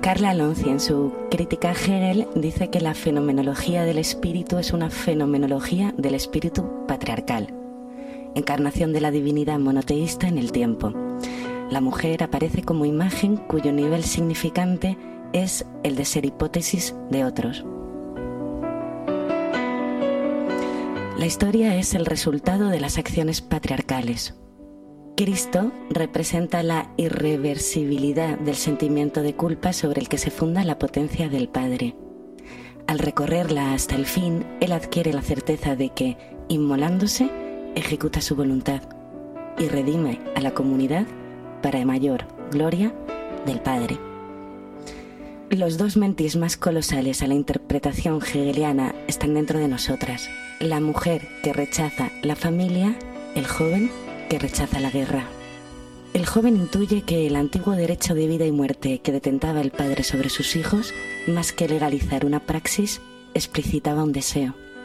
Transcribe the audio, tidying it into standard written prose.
Carla Alonzi, en su crítica a Hegel, dice que la fenomenología del espíritu es una fenomenología del espíritu patriarcal, encarnación de la divinidad monoteísta en el tiempo. La mujer aparece como imagen cuyo nivel significante es el de ser hipótesis de otros. La historia es el resultado de las acciones patriarcales. Cristo representa la irreversibilidad del sentimiento de culpa sobre el que se funda la potencia del Padre. Al recorrerla hasta el fin, Él adquiere la certeza de que, inmolándose, ejecuta su voluntad y redime a la comunidad para mayor gloria del Padre. Los dos mentis más colosales a la interpretación hegeliana están dentro de nosotras: la mujer que rechaza la familia, el joven que rechaza la guerra. El joven intuye que el antiguo derecho de vida y muerte que detentaba el padre sobre sus hijos, más que legalizar una praxis, explicitaba un deseo.